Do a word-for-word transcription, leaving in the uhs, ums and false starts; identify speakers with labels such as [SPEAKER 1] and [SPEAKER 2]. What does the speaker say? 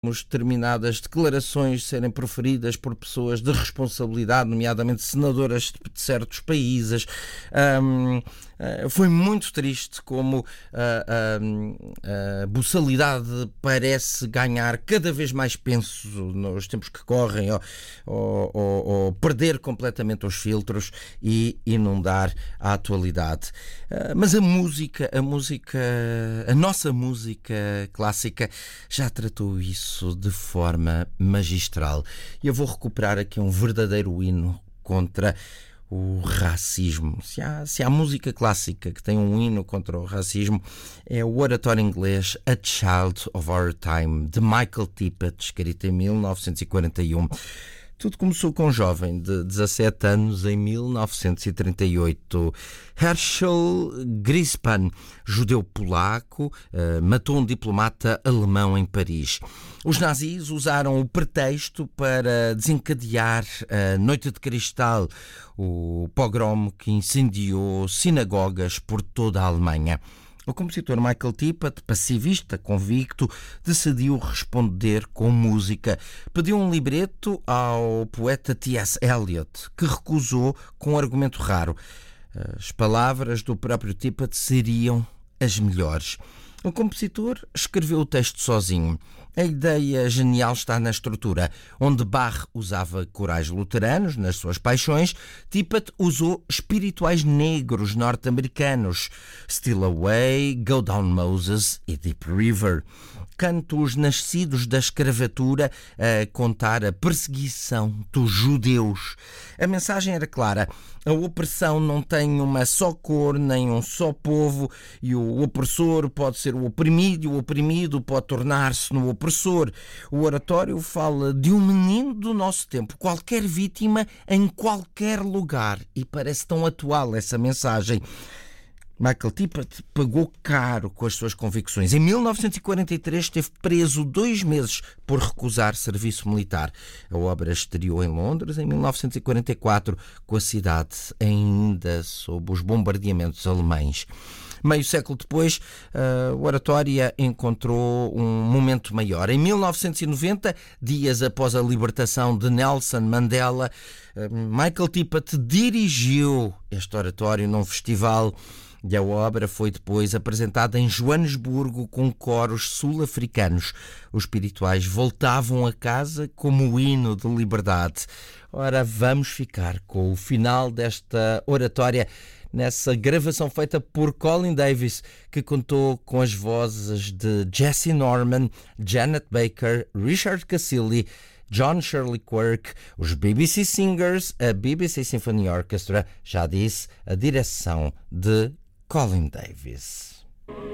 [SPEAKER 1] determinadas declarações serem proferidas por pessoas de responsabilidade, nomeadamente senadoras de certos países. Um, uh, foi muito triste como uh, uh, a buçalidade parece ganhar cada vez mais penso nos tempos que correm, ou, ou, ou, ou perder completamente os filtros e inundar a atualidade. Uh, mas a música, a música, a nossa música clássica já tratou isso de forma magistral. E eu vou recuperar aqui um verdadeiro hino contra o racismo. Se há, se há música clássica que tem um hino contra o racismo, é o oratório inglês A Child of Our Time, de Michael Tippett, escrito em mil novecentos e quarenta e um. Tudo começou com um jovem de dezassete anos em mil novecentos e trinta e oito. Herschel Grispan, judeu polaco, matou um diplomata alemão em Paris. Os nazis usaram o pretexto para desencadear a Noite de Cristal, o pogrom que incendiou sinagogas por toda a Alemanha. O compositor Michael Tippett, pacifista convicto, decidiu responder com música. Pediu um libreto ao poeta T S Eliot, que recusou com um argumento raro. As palavras do próprio Tippett seriam as melhores. O compositor escreveu o texto sozinho. A ideia genial está na estrutura. Onde Bach usava corais luteranos nas suas paixões, Tippett usou espirituais negros norte-americanos. Still Away, Go Down Moses e Deep River. Cantos nascidos da escravatura a contar a perseguição dos judeus. A mensagem era clara. A opressão não tem uma só cor, nem um só povo, e o opressor pode ser o oprimido, e o oprimido pode tornar-se no opressor. O oratório fala de um menino do nosso tempo, qualquer vítima em qualquer lugar, e parece tão atual essa mensagem. Michael Tippett pagou caro com as suas convicções. Em mil novecentos e quarenta e três esteve preso dois meses por recusar serviço militar. A obra estreou em Londres em mil novecentos e quarenta e quatro, com a cidade ainda sob os bombardeamentos alemães. Meio século depois, a oratória encontrou um momento maior. Em mil novecentos e noventa, dias após a libertação de Nelson Mandela, Michael Tippett dirigiu este oratório num festival. E a obra foi depois apresentada em Joanesburgo com coros sul-africanos. Os espirituais voltavam a casa como o hino de liberdade. Ora, vamos ficar com o final desta oratória nessa gravação feita por Colin Davis, que contou com as vozes de Jesse Norman, Janet Baker, Richard Cassilli, John Shirley Quirk, os B B C Singers, a B B C Symphony Orchestra, já disse, a direção de Colin Davis.